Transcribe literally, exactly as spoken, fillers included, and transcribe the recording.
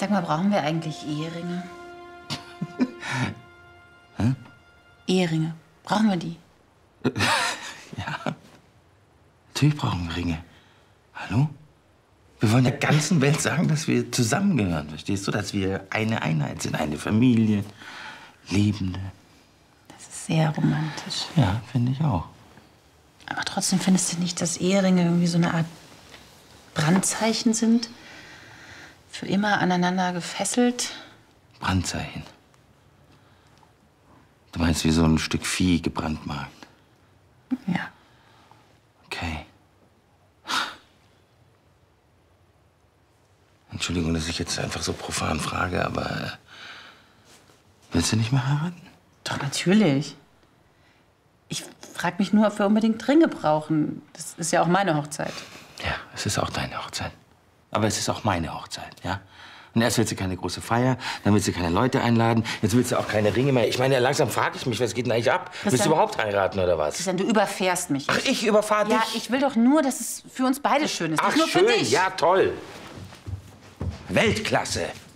Sag mal, brauchen wir eigentlich Eheringe? Hä? Eheringe. Brauchen wir die? Ja. Natürlich brauchen wir Ringe. Hallo? Wir wollen der ganzen Welt sagen, dass wir zusammengehören, verstehst du? Dass wir eine Einheit sind, eine Familie, Liebende. Das ist sehr romantisch. Ja, finde ich auch. Aber trotzdem findest du nicht, dass Eheringe irgendwie so eine Art Brandzeichen sind? Für immer aneinander gefesselt? Brandzeichen. Du meinst wie so ein Stück Vieh gebrandmarkt? Ja. Okay. Entschuldigung, dass ich jetzt einfach so profan frage, aber äh, willst du nicht mehr heiraten? Doch, natürlich. Ich frage mich nur, ob wir unbedingt Ringe brauchen. Das ist ja auch meine Hochzeit. Ja, es ist auch deine Hochzeit. Aber es ist auch meine Hochzeit, ja? Und erst willst du keine große Feier, dann willst du keine Leute einladen, jetzt willst du auch keine Ringe mehr. Ich meine, langsam frage ich mich, was geht denn eigentlich ab? Christian, willst du überhaupt heiraten oder was? Christian, du überfährst mich. Ach, ich überfahre dich? Ja, ich will doch nur, dass es für uns beide schön ist. Ach, Nicht nur schön, für dich. ja, toll. Weltklasse.